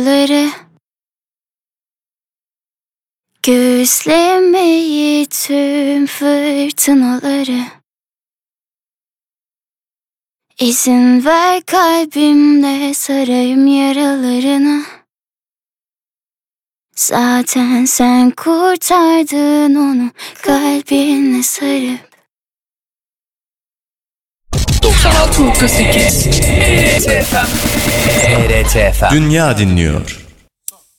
Göğüslemeyi tüm fırtınaları. İzin ver kalbimle sarayım yaralarını. Zaten sen kurtardın onu kalbinle sarıp. 96.8 TRT FM. Dünya dinliyor.